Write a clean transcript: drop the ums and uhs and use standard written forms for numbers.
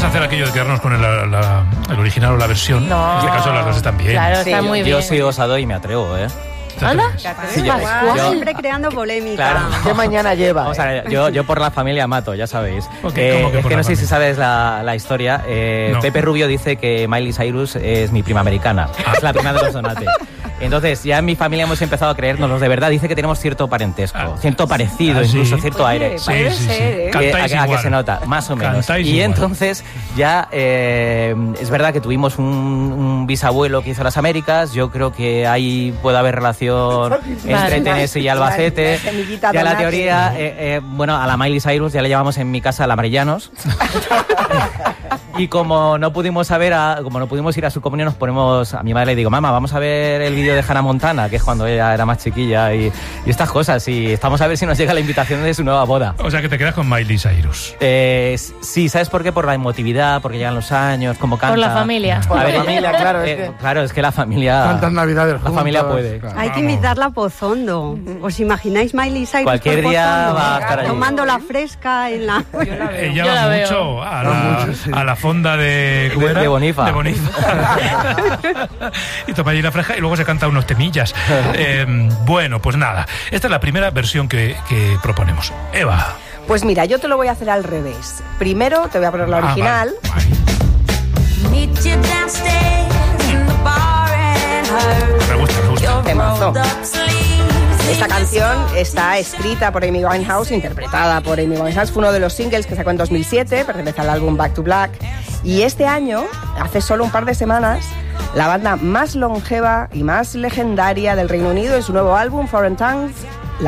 hacer aquello de quedarnos con el original o la versión. No. En este caso las dos están bien. Claro, Sí, está muy bien. Yo sí os doy y me atrevo, ¿eh? ¿Anda? Sí, Siempre creando polémica. Claro. ¿Qué mañana lleva? Vamos a ver, yo por la familia mato, ya sabéis. ¿Cómo que Es por que la no sé si familia? sabes la historia. No. Pepe Rubio dice que Miley Cyrus es mi prima americana. Es la prima de los Donate. Entonces, ya en mi familia hemos empezado a creérnoslos de verdad. Dice que tenemos cierto parentesco, cierto parecido, ¿sí? incluso cierto aire. Puede ser, ¿eh? Cantáis a que igual. se nota, más o menos. Cantáis Y igual. entonces ya es verdad que tuvimos un bisabuelo que hizo las Américas. Yo creo que ahí puede haber relación entre Tennessee y Albacete. La semillita Ya la Donate. teoría, bueno, a la Miley Cyrus ya le llamamos en mi casa la Marellanos. Y como no pudimos ir a su comunión, nos ponemos a mi madre, le digo, mamá, vamos a ver el vídeo de Hannah Montana, que es cuando ella era más chiquilla, y estas cosas, y estamos a ver si nos llega la invitación de su nueva boda. O sea que te quedas con Miley Cyrus. Sí, ¿sabes por qué? Por la emotividad, porque llegan los años, cómo canta. Por la familia. Por A la ver, familia, claro, es que- claro, es que la familia... Tantas navidades La juntos. familia puede. Claro. Hay que invitarla a Pozondo. ¿Os imagináis Miley Cyrus Cualquier por día Pozondo? va a estar allí. Tomando la fresca en la... Ella Yo va la veo. mucho a la fonda de... ¿cómo era? De Bonifa. De Bonifa. Y toma allí la fresca y luego se canta unos temillas. Bueno, pues nada. Esta es la primera versión que proponemos. Eva. Pues mira, yo te lo voy a hacer al revés. Primero te voy a poner la original. Vale. Me gusta. Temazo. Esta canción está escrita por Amy Winehouse, interpretada por Amy Winehouse. Fue uno de los singles que sacó en 2007, pertenece al álbum Back to Black. Y este año, hace solo un par de semanas, la banda más longeva y más legendaria del Reino Unido, en su nuevo álbum, Foreign Tongues,